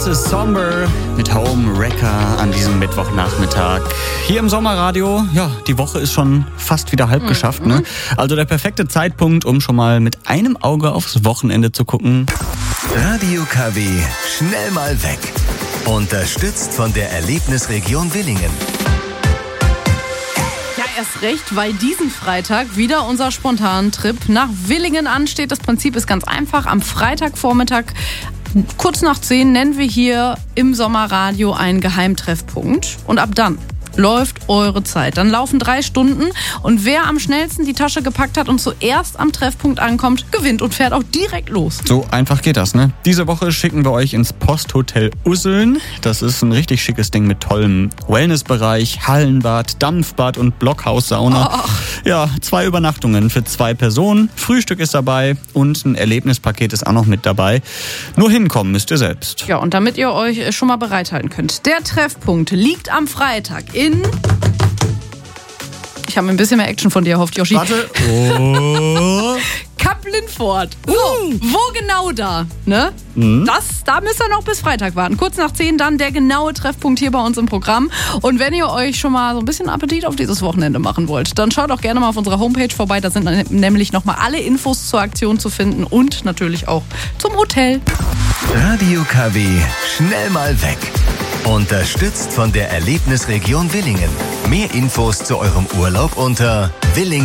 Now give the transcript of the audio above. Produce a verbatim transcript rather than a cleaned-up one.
Das ist Somber mit Home Wrecker an diesem Mittwochnachmittag. Hier im Sommerradio, ja, die Woche ist schon fast wieder halb mhm. geschafft, ne? Also der perfekte Zeitpunkt, um schon mal mit einem Auge aufs Wochenende zu gucken. Radio K W, schnell mal weg. Unterstützt von der Erlebnisregion Willingen. Ja, erst recht, weil diesen Freitag wieder unser spontanen Trip nach Willingen ansteht. Das Prinzip ist ganz einfach. Am Freitagvormittag kurz nach zehn nennen wir hier im Sommerradio einen Geheimtreffpunkt. Und ab dann läuft eure Zeit. Dann laufen drei Stunden und wer am schnellsten die Tasche gepackt hat und zuerst am Treffpunkt ankommt, gewinnt und fährt auch direkt los. So einfach geht das, ne? Diese Woche schicken wir euch ins Posthotel Usseln. Das ist ein richtig schickes Ding mit tollem Wellnessbereich, Hallenbad, Dampfbad und Blockhaussauna. Oh. Ja, zwei Übernachtungen für zwei Personen. Frühstück ist dabei und ein Erlebnispaket ist auch noch mit dabei. Nur hinkommen müsst ihr selbst. Ja, und damit ihr euch schon mal bereithalten könnt. Der Treffpunkt liegt am Freitag in... Ich habe mir ein bisschen mehr Action von dir erhofft, Joshi. Warte. Oh. Kapp-Lindfort. So, uh. wo genau da? Ne? Mhm. Das, da müsst ihr noch bis Freitag warten. Kurz nach zehn dann der genaue Treffpunkt hier bei uns im Programm. Und wenn ihr euch schon mal so ein bisschen Appetit auf dieses Wochenende machen wollt, dann schaut auch gerne mal auf unserer Homepage vorbei. Da sind nämlich nochmal alle Infos zur Aktion zu finden und natürlich auch zum Hotel. Radio K W, schnell mal weg. Unterstützt von der Erlebnisregion Willingen. Mehr Infos zu eurem Urlaub unter Willingen.